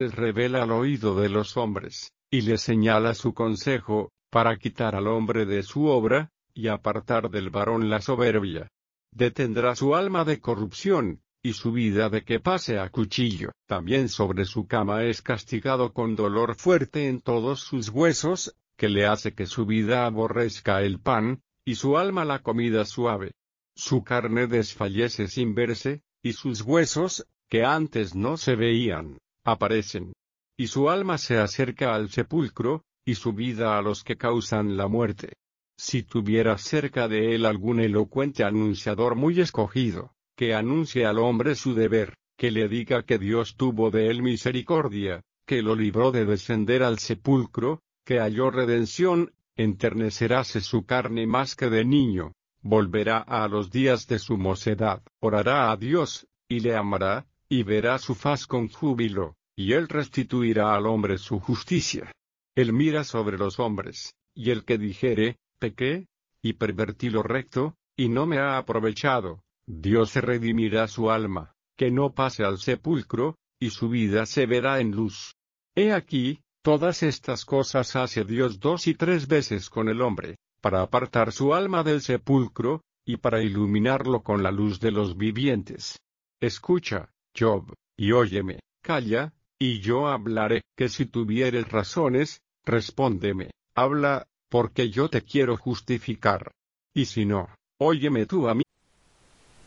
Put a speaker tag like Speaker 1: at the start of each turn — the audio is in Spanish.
Speaker 1: les revela al oído de los hombres, y les señala su consejo, para quitar al hombre de su obra, y apartar del varón la soberbia. Detendrá su alma de corrupción, y su vida de que pase a cuchillo. También sobre su cama es castigado con dolor fuerte en todos sus huesos, que le hace que su vida aborrezca el pan, y su alma la comida suave. Su carne desfallece sin verse, y sus huesos, que antes no se veían, aparecen. Y su alma se acerca al sepulcro, y su vida a los que causan la muerte. Si tuviera cerca de él algún elocuente anunciador muy escogido, que anuncie al hombre su deber, que le diga que Dios tuvo de él misericordia, que lo libró de descender al sepulcro, que halló redención, enternecerase su carne más que de niño, volverá a los días de su mocedad, orará a Dios, y le amará, y verá su faz con júbilo, y él restituirá al hombre su justicia. Él mira sobre los hombres, y el que dijere, pequé, y pervertí lo recto, y no me ha aprovechado, Dios se redimirá su alma, que no pase al sepulcro, y su vida se verá en luz. He aquí, todas estas cosas hace Dios 2 y 3 veces con el hombre, para apartar su alma del sepulcro, y para iluminarlo con la luz de los vivientes. Escucha, Job, y óyeme, calla, y yo hablaré, que si tuvieres razones, respóndeme, habla, porque yo te quiero justificar. Y si no, óyeme tú a mí.